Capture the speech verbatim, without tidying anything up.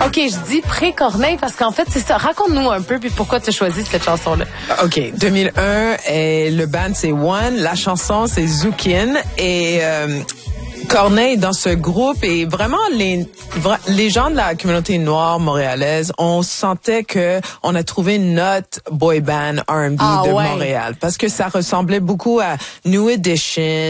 OK, je dis pré-Corneille parce qu'en fait, c'est ça. Raconte-nous un peu puis pourquoi tu as choisi cette chanson-là. OK, deux mille un, et le band, c'est One. La chanson, c'est Zoukin. Et... Euh, Corneille dans ce groupe et vraiment les les gens de la communauté noire montréalaise, on sentait que on a trouvé notre boy band R and B ah, de ouais. Montréal parce que ça ressemblait beaucoup à New Edition.